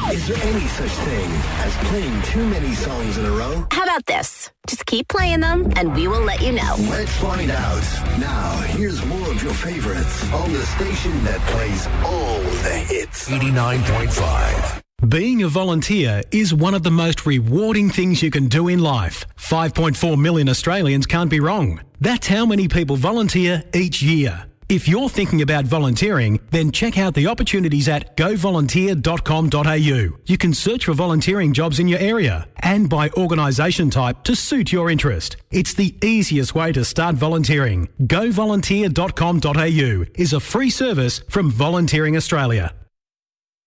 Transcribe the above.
Is there any such thing as playing too many songs in a row? How about this? Just keep playing them, and we will let you know. Let's find out. Now, here's more of your favorites on the station that plays all the hits. 89.5. Being a volunteer is one of the most rewarding things you can do in life. 5.4 million Australians can't be wrong. That's how many people volunteer each year. If you're thinking about volunteering, then check out the opportunities at govolunteer.com.au. You can search for volunteering jobs in your area and by organisation type to suit your interest. It's the easiest way to start volunteering. Govolunteer.com.au is a free service from Volunteering Australia.